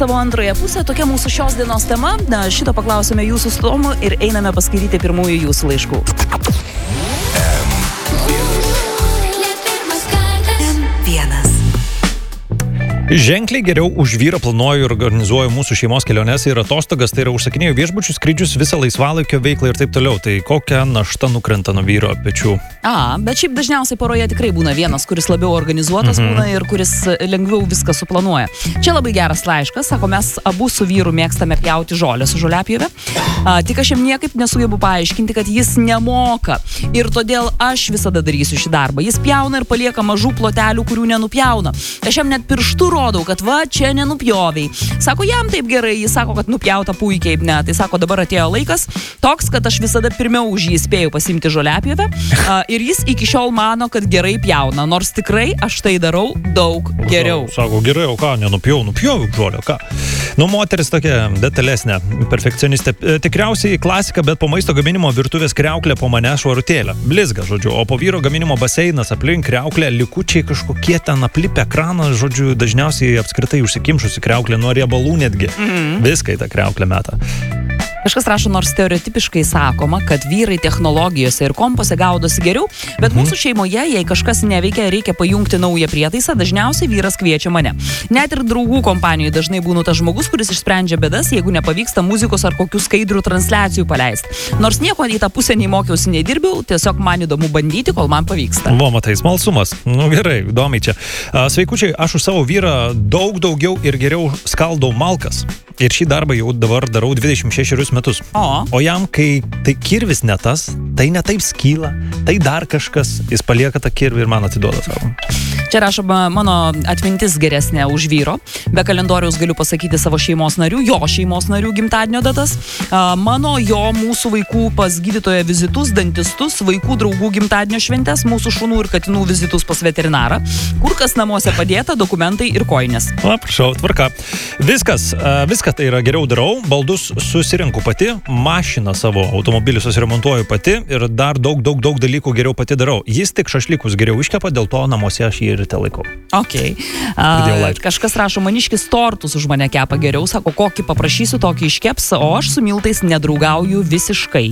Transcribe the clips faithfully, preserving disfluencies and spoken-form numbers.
Savo antrąją pusę, tokia mūsų šios dienos tema. Na, šito paklausime jūsų su Tomu ir einame paskaityti pirmųjų jūsų laiškų. Ženkliai geriau už vyrą planuoju ir organizuoju mūsų šeimos keliones ir atostogas, tai yra užsakinėjau viešbučius, skrydžius, visą laisvalaikio veiklą ir taip toliau. Tai kokia našta nukrenta nuo vyro pečių? A, bet šiaip dažniausiai poroje tikrai būna vienas, kuris labiau organizuotas mm-hmm. būna ir kuris lengviau viską suplanuoja. Čia labai geras laiškas, sako, mes abu su vyru mėgstame pjauti žolę su žoliapjove. A, tik aš jam niekaip nesugebu paaiškinti, kad jis nemoka ir todėl aš visada darysiu šį darbą. Jis pjauna ir palieka mažų plotelių, kurių nenupjauna. Aš jam net pirštų rodau, kad va, čia nenupjoviai. Sako, jam taip gerai, jis sako, kad nupjauta puikiai, ne, tai sako, dabar atėjo laikas toks, kad aš visada pirmiau už jį spėjau pasimti žoliapjovę ir jis iki šiol mano, kad gerai pjauna, nors tikrai aš tai darau daug geriau. Sako, gerai, o ką, nenupjau, nupjoviu žolę, ką? Nu, moteris tokia detalesnė, perfekcionistė. Tikriausiai klasika, bet po maisto gaminimo virtuvės kriauklė po mane švarutėlė. Blizga, žodžiu, o po vyro gaminimo baseinas aplink kriauklę, likučiai kažkokie ten aplipę ekraną, žodžiu, dažniausiai apskritai užsikimšusi kriauklė nuo riebalų netgi. Mm-hmm. Viską į tą kriauklę meta. Kažkas rašo, nors stereotipiškai sakoma, kad vyrai technologijose ir kompose gaudosi geriau, bet mhm. mūsų šeimoje, jei kažkas neveikia, reikia pajungti naują prietaisą, dažniausiai vyras kviečia mane. Net ir draugų kompanijoje dažnai būnu tas žmogus, kuris išsprendžia bėdas, jeigu nepavyksta muzikos ar kokių skaidrių transliacijų paleisti. Nors nieko į tą pusę nei mokiausi, nei dirbiau, tiesiog man įdomu bandyti, kol man pavyksta. Va, matai, smalsumas. Nu gerai, įdomiai čia. Sveikučiai, aš už savo vyrą daug daugiau ir geriau skaldau malkas. Ir šį darbą jau dabar darau dvidešimt šešerius metus. O. O jam, kai tai kirvis ne tas, tai ne taip skyla, tai dar kažkas, jis palieka tą kirvį ir man atiduoda savo. Čia rašoma mano atmintis geresnė už vyro. Be kalendoriaus galiu pasakyti savo šeimos narių, jo šeimos narių gimtadienio datas. Mano, jo, mūsų vaikų pas gydytoją vizitus, dantistus, vaikų draugų gimtadienio šventės, mūsų šunų ir katinų vizitus pas veterinarą, kur kas namuose padėta, dokumentai ir koinės. Na, prašau, tvarka. Viskas, viską tai yra geriau darau, baldus susirinku pati, mašiną savo automobilį susiremontuoju pati ir dar daug, daug, daug dalykų geriau pati darau. Jis tik šašlykus geriau iškepa, dėl to namuose aš jį ir te laikau. Ok. A, kažkas rašo, maniškis tortus už mane kepa geriau, sako, kokį paprašysiu, tokį iškeps, o aš su miltais nedraugauju visiškai.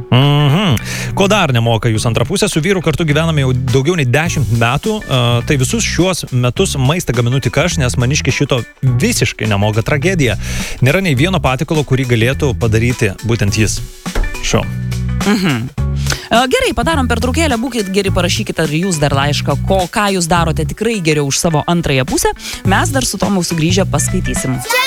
Mhm. Ko dar nemoka jūs antra pusė, su vyru kartu gyvename jau daugiau nei dešimt metų, uh, tai visus šiuos metus maistą gaminu tik aš, nes maniškis šito visiškai nemoka. Tragedija. Nėra nei vieno patikalo, kurį galėtų padaryti būtent jis. Šio. Mhm. Gerai, padarom pertraukėlę, būkit geri, parašykite ar jūs dar laišką, ko, ką jūs darote tikrai geriau už savo antrąją pusę. Mes dar su Tomu sugrįžę paskaitysim.